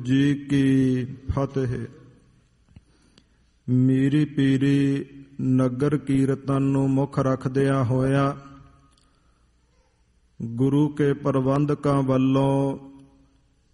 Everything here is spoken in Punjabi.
ਜੀ ਕੀ ਫਤਿਹ। ਮੀਰੀ ਪੀਰੀ ਨਗਰ ਕੀਰਤਨ ਨੂੰ ਮੁੱਖ ਰੱਖਦਿਆਂ ਹੋਇਆ ਗੁਰੂ ਕੇ ਪ੍ਰਬੰਧਕਾਂ ਵੱਲੋਂ